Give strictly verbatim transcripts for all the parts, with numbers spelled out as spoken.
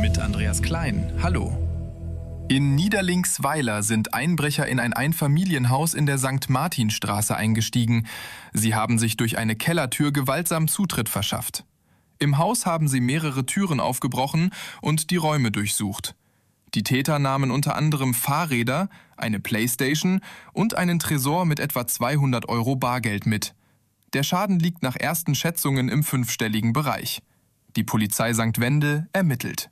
mit Andreas Klein. Hallo. In Niederlinksweiler sind Einbrecher in ein Einfamilienhaus in der Sankt Martinstraße eingestiegen. Sie haben sich durch eine Kellertür gewaltsam Zutritt verschafft. Im Haus haben sie mehrere Türen aufgebrochen und die Räume durchsucht. Die Täter nahmen unter anderem Fahrräder, eine Playstation und einen Tresor mit etwa zweihundert Euro Bargeld mit. Der Schaden liegt nach ersten Schätzungen im fünfstelligen Bereich. Die Polizei Sankt Wendel ermittelt.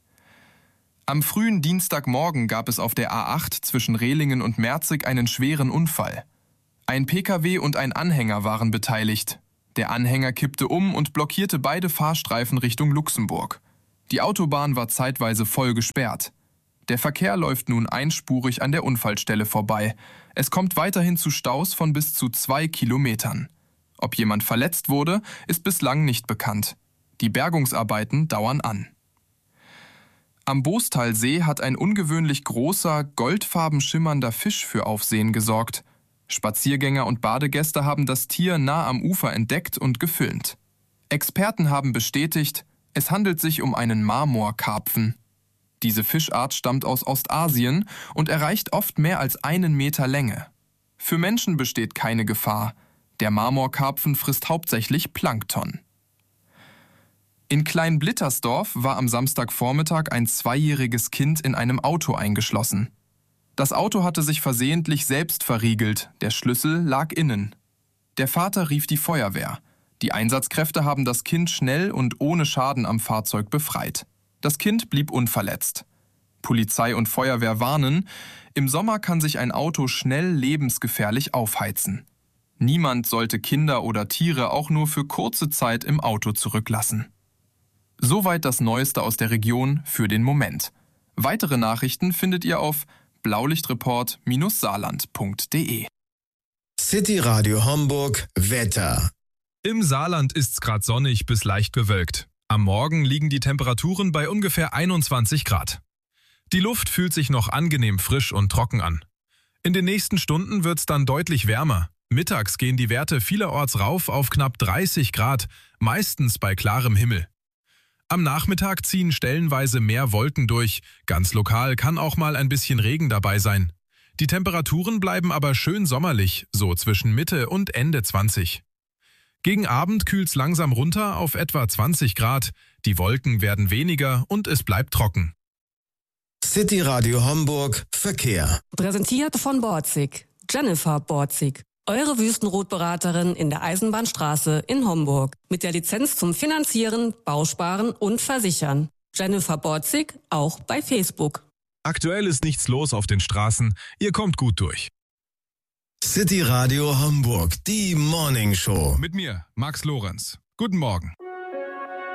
Am frühen Dienstagmorgen gab es auf der A acht zwischen Rehlingen und Merzig einen schweren Unfall. Ein P K W und ein Anhänger waren beteiligt. Der Anhänger kippte um und blockierte beide Fahrstreifen Richtung Luxemburg. Die Autobahn war zeitweise voll gesperrt. Der Verkehr läuft nun einspurig an der Unfallstelle vorbei. Es kommt weiterhin zu Staus von bis zu zwei Kilometern. Ob jemand verletzt wurde, ist bislang nicht bekannt. Die Bergungsarbeiten dauern an. Am Boostalsee hat ein ungewöhnlich großer, goldfarben schimmernder Fisch für Aufsehen gesorgt. Spaziergänger und Badegäste haben das Tier nah am Ufer entdeckt und gefilmt. Experten haben bestätigt, es handelt sich um einen Marmorkarpfen. Diese Fischart stammt aus Ostasien und erreicht oft mehr als einen Meter Länge. Für Menschen besteht keine Gefahr. Der Marmorkarpfen frisst hauptsächlich Plankton. In Kleinblittersdorf war am Samstagvormittag ein zweijähriges Kind in einem Auto eingeschlossen. Das Auto hatte sich versehentlich selbst verriegelt, der Schlüssel lag innen. Der Vater rief die Feuerwehr. Die Einsatzkräfte haben das Kind schnell und ohne Schaden am Fahrzeug befreit. Das Kind blieb unverletzt. Polizei und Feuerwehr warnen, im Sommer kann sich ein Auto schnell lebensgefährlich aufheizen. Niemand sollte Kinder oder Tiere auch nur für kurze Zeit im Auto zurücklassen. Soweit das Neueste aus der Region für den Moment. Weitere Nachrichten findet ihr auf blaulichtreport Bindestrich saarland Punkt de. City Radio Homburg Wetter. Im Saarland ist's gerade sonnig bis leicht bewölkt. Am Morgen liegen die Temperaturen bei ungefähr einundzwanzig Grad. Die Luft fühlt sich noch angenehm frisch und trocken an. In den nächsten Stunden wird's dann deutlich wärmer. Mittags gehen die Werte vielerorts rauf auf knapp dreißig Grad, meistens bei klarem Himmel. Am Nachmittag ziehen stellenweise mehr Wolken durch. Ganz lokal kann auch mal ein bisschen Regen dabei sein. Die Temperaturen bleiben aber schön sommerlich, so zwischen Mitte und Ende zwanzig. Gegen Abend kühlt's langsam runter auf etwa zwanzig Grad. Die Wolken werden weniger und es bleibt trocken. City Radio Homburg Verkehr. Präsentiert von Borzig. Jennifer Borzig. Eure Wüstenrotberaterin in der Eisenbahnstraße in Homburg. Mit der Lizenz zum Finanzieren, Bausparen und Versichern. Jennifer Borzig, auch bei Facebook. Aktuell ist nichts los auf den Straßen. Ihr kommt gut durch. City Radio Homburg, die Morning Show. Mit mir, Max Lorenz. Guten Morgen.